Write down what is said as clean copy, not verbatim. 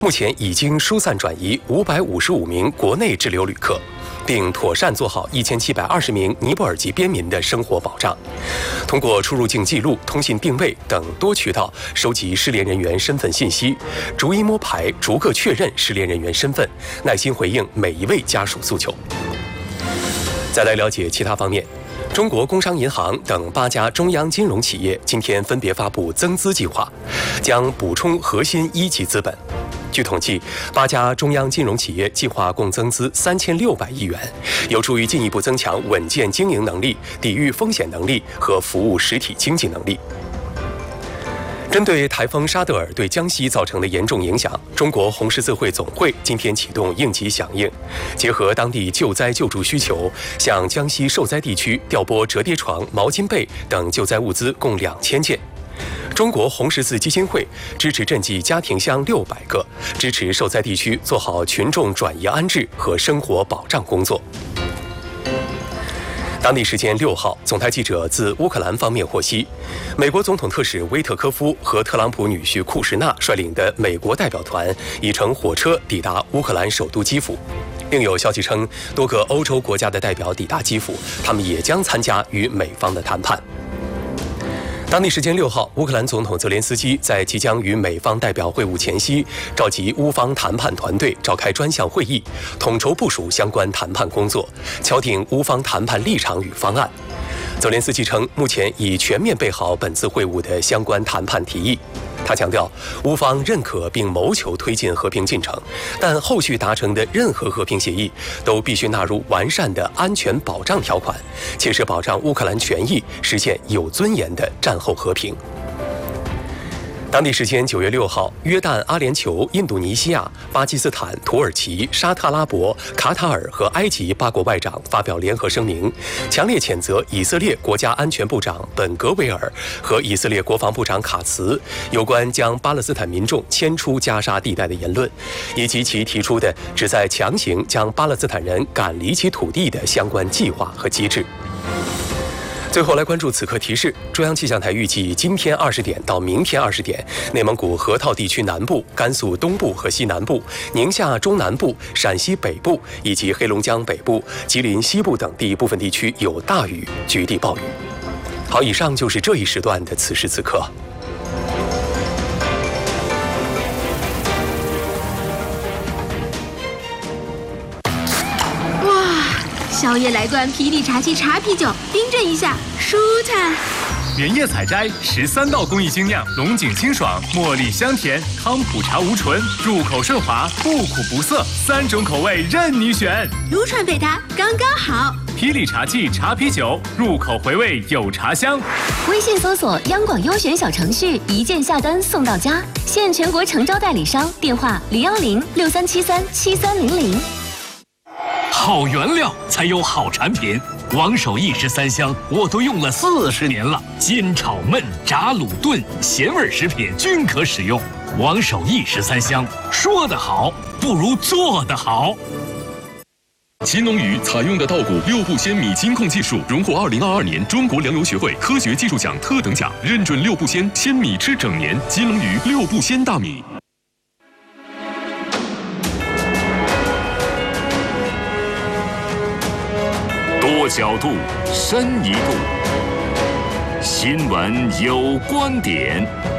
目前已经疏散转移555名国内滞留旅客，并妥善做好1720名尼泊尔籍边民的生活保障。通过出入境记录、通信定位等多渠道收集失联人员身份信息，逐一摸排、逐个确认失联人员身份，耐心回应每一位家属诉求。再来了解其他方面。中国工商银行等8家中央金融企业今天分别发布增资计划，将补充核心1级资本。据统计，8家中央金融企业计划共增资3600亿元，有助于进一步增强稳健经营能力、抵御风险能力和服务实体经济能力。针对台风沙德尔对江西造成的严重影响，中国红十字会总会今天启动应急响应，结合当地救灾救助需求，向江西受灾地区调拨折叠床、毛巾被等救灾物资共2000件。中国红十字基金会支持赈济家庭箱600个，支持受灾地区做好群众转移安置和生活保障工作。当地时间6号，总台记者自乌克兰方面获悉，美国总统特使威特科夫和特朗普女婿库什纳率领的美国代表团已乘火车抵达乌克兰首都基辅。另有消息称，多个欧洲国家的代表抵达基辅，他们也将参加与美方的谈判。当地时间6号，乌克兰总统泽连斯基在即将与美方代表会晤前夕，召集乌方谈判团队召开专项会议，统筹部署相关谈判工作，敲定乌方谈判立场与方案。泽连斯基称，目前已全面备好本次会晤的相关谈判提议。他强调，乌方认可并谋求推进和平进程，但后续达成的任何和平协议都必须纳入完善的安全保障条款，切实保障乌克兰权益，实现有尊严的战后和平。当地时间9月6号，约旦、阿联酋、印度尼西亚、巴基斯坦、土耳其、沙特阿拉伯、卡塔尔和埃及8国外长发表联合声明，强烈谴责以色列国家安全部长本格维尔和以色列国防部长卡茨有关将巴勒斯坦民众迁出加沙地带的言论，以及其提出的旨在强行将巴勒斯坦人赶离其土地的相关计划和机制。最后来关注此刻提示，中央气象台预计今天20点到明天20点，内蒙古河套地区南部、甘肃东部和西南部、宁夏中南部、陕西北部以及黑龙江北部、吉林西部等地部分地区有大雨，局地暴雨。好，以上就是这一时段的此时此刻。 宵夜来罐霹雳茶七茶啤酒，冰镇一下，舒坦。 原叶采摘13道工艺精酿，龙井清爽，茉莉香甜，康普茶无醇，入口顺滑，不苦不涩，3种口味任你选。 撸串配它刚刚好。 霹雳茶器茶啤酒，入口回味有茶香。 微信搜索央广优选小程序，一键下单送到家。现全国诚招代理商，电话01063737300。 好原料才有好产品，王守义13香我都用了40年了，煎炒焖炸卤炖咸味食品均可使用。王守义13香，说得好不如做得好。 金龙鱼采用的稻谷6步鲜米金控技术，荣获2022年中国粮油学会科学技术奖特等奖，认准6步鲜米吃整年。金龙鱼6步鲜大米。 多角度，深一度。新闻有观点。